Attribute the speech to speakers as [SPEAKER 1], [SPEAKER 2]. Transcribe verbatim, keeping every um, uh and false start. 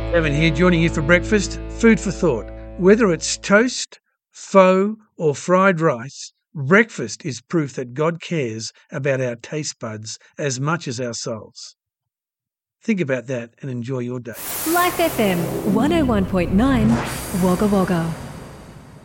[SPEAKER 1] Evan here, joining you for breakfast. Food for thought. Whether it's toast, pho, or fried rice, breakfast is proof that God cares about our taste buds as much as our souls. Think about that and enjoy your day.
[SPEAKER 2] Life F M one oh one point nine, Wagga Wagga.